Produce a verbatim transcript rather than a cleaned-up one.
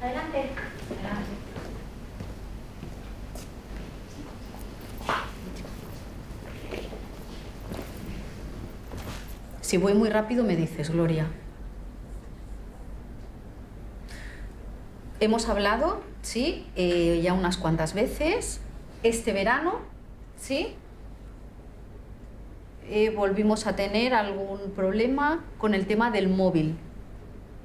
Adelante. Adelante. Si voy muy rápido me dices, Gloria. Hemos hablado, sí, eh, ya unas cuantas veces. Este verano, sí, eh, volvimos a tener algún problema con el tema del móvil.